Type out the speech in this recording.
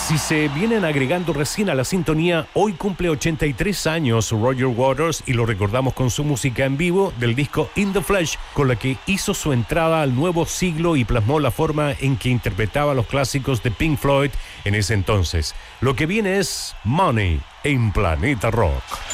Si se vienen agregando recién a la sintonía, hoy cumple 83 años Roger Waters y lo recordamos con su música en vivo del disco In the Flesh, con la que hizo su entrada al nuevo siglo y plasmó la forma en que interpretaba los clásicos de Pink Floyd en ese entonces. Lo que viene es Money en Planeta Rock.